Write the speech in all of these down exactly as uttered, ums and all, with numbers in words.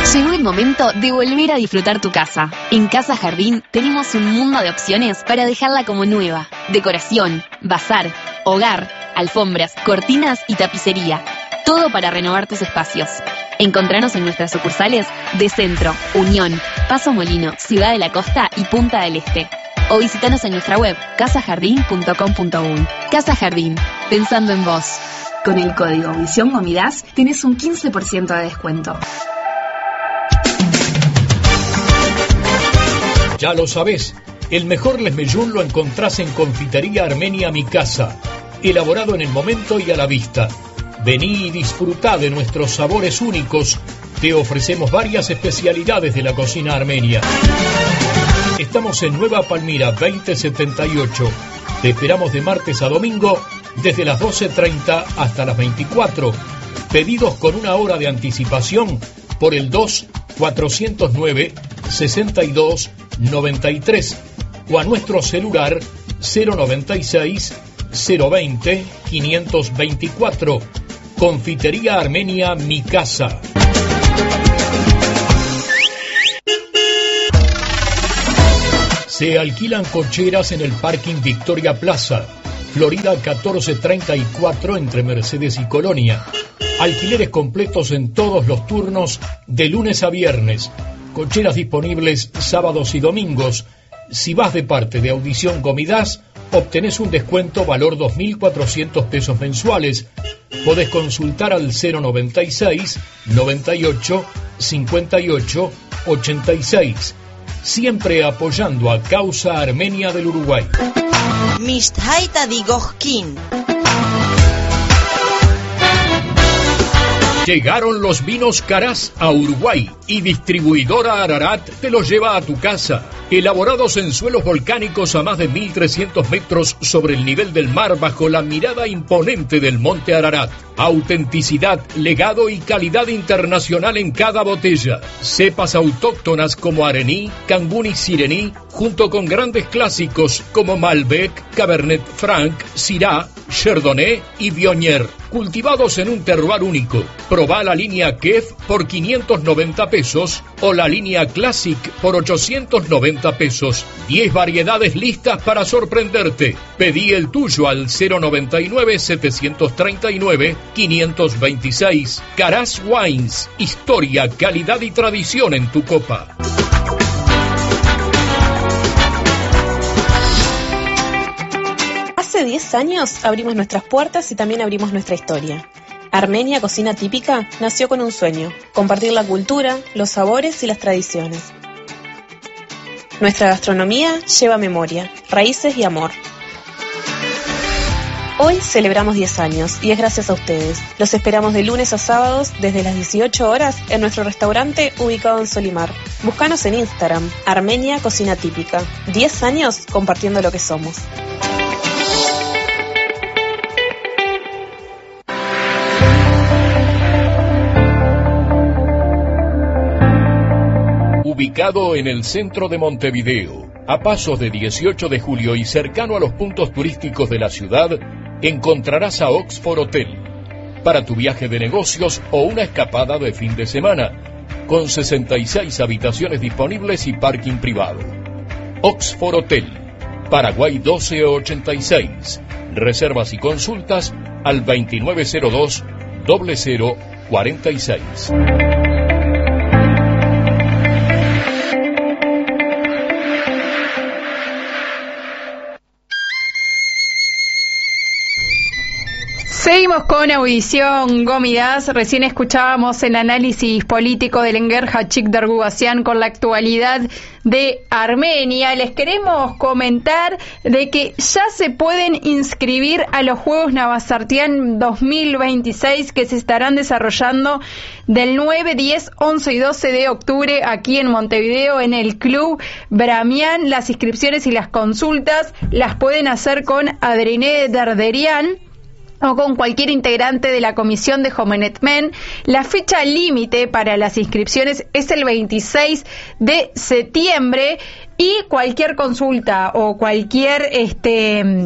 Llegó el momento de volver a disfrutar tu casa. En Casa Jardín tenemos un mundo de opciones para dejarla como nueva. Decoración, bazar, hogar, alfombras, cortinas y tapicería. Todo para renovar tus espacios. Encontranos en nuestras sucursales de Centro, Unión, Paso Molino, Ciudad de la Costa y Punta del Este. O visitanos en nuestra web casa jardín punto com punto uy. Casa Jardín, pensando en vos. Con el código Visión Gomidas tenés un quince por ciento de descuento. Ya lo sabés, el mejor lesmellún lo encontrás en Confitería Armenia Mi Casa, elaborado en el momento y a la vista. Vení y disfrutá de nuestros sabores únicos. Te ofrecemos varias especialidades de la cocina armenia. Estamos en Nueva Palmira veinte setenta y ocho. Te esperamos de martes a domingo desde las doce treinta hasta las veinticuatro. Pedidos con una hora de anticipación por el dos cuatrocientos nueve sesenta y dos noventa y tres o a nuestro celular cero noventa y seis cero veinte quinientos veinticuatro. Confitería Armenia Mi Casa. Se alquilan cocheras en el parking Victoria Plaza, Florida catorce treinta y cuatro entre Mercedes y Colonia. Alquileres completos en todos los turnos de lunes a viernes. Cocheras disponibles sábados y domingos. Si vas de parte de Audición Gomidas, obtenés un descuento valor dos mil cuatrocientos pesos mensuales. Podés consultar al cero noventa y seis noventa y ocho cincuenta y ocho ochenta y seis. Siempre apoyando a Causa Armenia del Uruguay. Mishtaita Digojkin. Llegaron los vinos Caras a Uruguay y Distribuidora Ararat te los lleva a tu casa. Elaborados en suelos volcánicos a más de mil trescientos metros sobre el nivel del mar bajo la mirada imponente del monte Ararat. Autenticidad, legado y calidad internacional en cada botella. Cepas autóctonas como Arení, Cangún y Sirení, junto con grandes clásicos como Malbec, Cabernet Franc, Syrah, Chardonnay y Viognier, cultivados en un terroir único. Probá la línea Kef por quinientos noventa pesos o la línea Classic por ochocientos noventa pesos. diez variedades listas para sorprenderte. Pedí el tuyo al cero noventa y nueve setecientos treinta y nueve quinientos veintiséis. Caras Wines, historia, calidad y tradición en tu copa. Hace diez años abrimos nuestras puertas y también abrimos nuestra historia. Armenia Cocina Típica nació con un sueño: compartir la cultura, los sabores y las tradiciones. Nuestra gastronomía lleva memoria, raíces y amor. Hoy celebramos diez años y es gracias a ustedes. Los esperamos de lunes a sábados desde las dieciocho horas en nuestro restaurante ubicado en Solimar. Búscanos en Instagram, Armenia Cocina Típica. diez años compartiendo lo que somos. Ubicado en el centro de Montevideo, a pasos de dieciocho de julio y cercano a los puntos turísticos de la ciudad, encontrarás a Oxford Hotel. Para tu viaje de negocios o una escapada de fin de semana, con sesenta y seis habitaciones disponibles y parking privado. Oxford Hotel, Paraguay doce ochenta y seis. Reservas y consultas al veintinueve cero dos cero cero cuarenta y seis. Seguimos con Audición Gomidas. Recién escuchábamos el análisis político del Enguer Hachik Dargubassian con la actualidad de Armenia. Les queremos comentar de que ya se pueden inscribir a los Juegos Navasartian dos mil veintiséis que se estarán desarrollando del nueve, diez, once y doce de octubre aquí en Montevideo en el Club Bramian. Las inscripciones y las consultas las pueden hacer con Adriné Darderian o con cualquier integrante de la comisión de Jomenetmen. La fecha límite para las inscripciones es el veintiséis de septiembre y cualquier consulta o cualquier este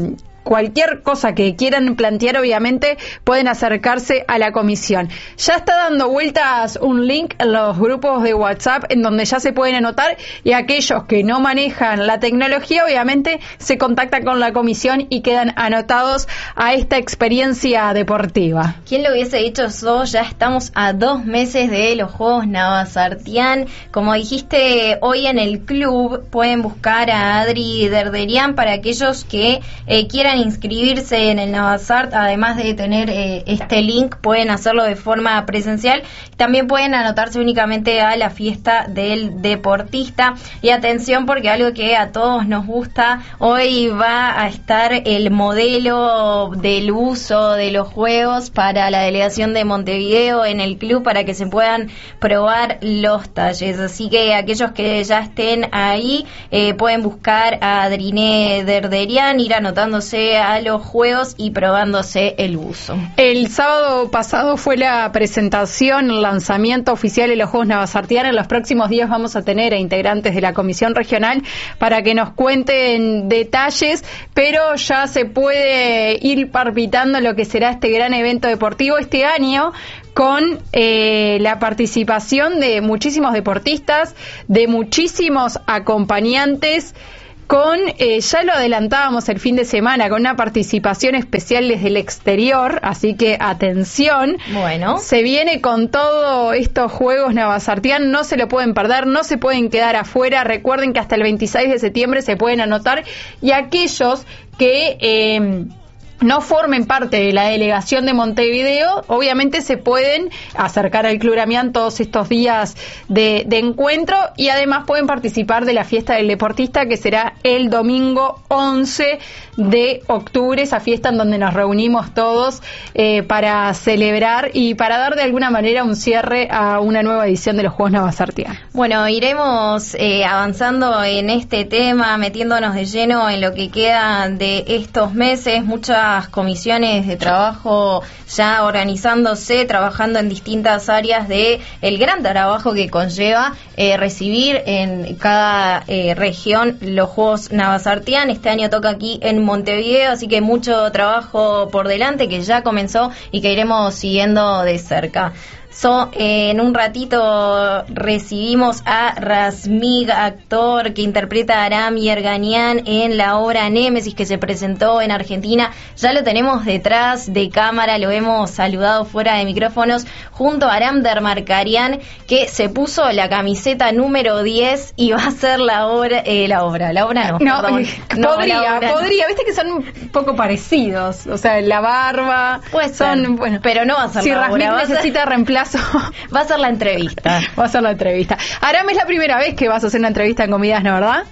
cualquier cosa que quieran plantear, obviamente, pueden acercarse a la comisión. Ya está dando vueltas un link en los grupos de WhatsApp en donde ya se pueden anotar, y aquellos que no manejan la tecnología, obviamente, se contactan con la comisión y quedan anotados a esta experiencia deportiva. ¿Quién lo hubiese dicho eso? Ya estamos a dos meses de los Juegos Navasartián. Como dijiste, hoy en el club pueden buscar a Adri Derderian para aquellos que eh, quieran inscribirse en el Navasart. Además de tener eh, este link, pueden hacerlo de forma presencial. También pueden anotarse únicamente a la fiesta del deportista. Y atención, porque algo que a todos nos gusta, hoy va a estar el modelo del uso de los juegos para la delegación de Montevideo en el club, para que se puedan probar los talles. Así que aquellos que ya estén ahí eh, pueden buscar a Adriné Derderian, ir anotándose a los juegos y probándose el uso. El sábado pasado fue la presentación, el lanzamiento oficial de los Juegos Navasartián. En los próximos días vamos a tener a integrantes de la comisión regional para que nos cuenten detalles, pero ya se puede ir palpitando lo que será este gran evento deportivo este año, con eh, la participación de muchísimos deportistas, de muchísimos acompañantes, con, eh, ya lo adelantábamos el fin de semana, con una participación especial desde el exterior, así que atención. Bueno. Se viene con todos estos Juegos Navasartián, no se lo pueden perder, no se pueden quedar afuera. Recuerden que hasta el veintiséis de septiembre se pueden anotar, y aquellos que Eh, no formen parte de la delegación de Montevideo, obviamente se pueden acercar al Club Amián todos estos días de, de encuentro, y además pueden participar de la fiesta del deportista, que será el domingo once de octubre, esa fiesta en donde nos reunimos todos eh, para celebrar y para dar de alguna manera un cierre a una nueva edición de los Juegos Navasartián. Bueno, iremos eh, avanzando en este tema, metiéndonos de lleno en lo que queda de estos meses. Muchas comisiones de trabajo ya organizándose, trabajando en distintas áreas de el gran trabajo que conlleva eh, recibir en cada eh, región los Juegos Navasartián. Este año toca aquí en Montevideo, así que mucho trabajo por delante que ya comenzó y que iremos siguiendo de cerca. So, eh, en un ratito recibimos a Razmig, actor que interpreta a Aram Yerganian en la obra Némesis, que se presentó en Argentina. Ya lo tenemos detrás de cámara, lo hemos saludado fuera de micrófonos, junto a Aram Dermarkarian, que se puso la camiseta número diez y va a ser la obra, eh, la obra, la obra no, no, perdón. no podría, obra podría, no. Viste que son un poco parecidos, o sea, la barba, pues son, ser, bueno, pero no va a ser si la Razmig obra, necesita reemplazo. Va a ser la entrevista. Va a ser la entrevista. Aram, es la primera vez que vas a hacer una entrevista en Comidas, ¿no, verdad?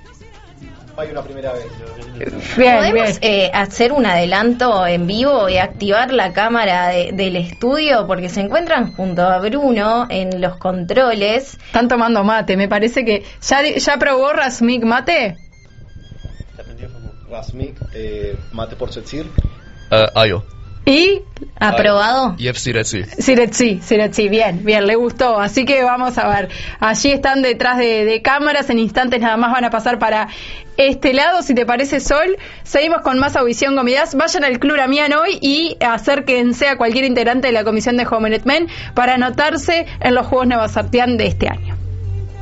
Hay una primera vez. Bien, ¿Podemos bien. Eh, hacer un adelanto en vivo y activar la cámara de, del estudio? Porque se encuentran junto a Bruno en los controles. Están tomando mate, me parece que... ¿Ya, ya probó Razmig mate? Razmig, eh, mate por Setsir. Uh, Ayo. ¿Y? ¿Aprobado? Y F Siretsi. Siretsi, Siretsi, bien, bien, le gustó. Así que vamos a ver. Allí están detrás de, de cámaras, en instantes nada más van a pasar para este lado. Si te parece, Sol, seguimos con más Audición Comidas. Vayan al Club Amián hoy y acérquense a cualquier integrante de la Comisión de Joven Men para anotarse en los Juegos Navasartián de este año.